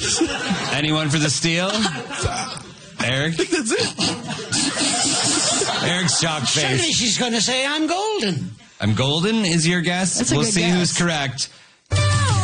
Anyone for the steal? Eric? I think that's it. Eric's shocked face. Surely she's going to say I'm golden. I'm golden is your guess? That's a We'll good see guess. who's correct.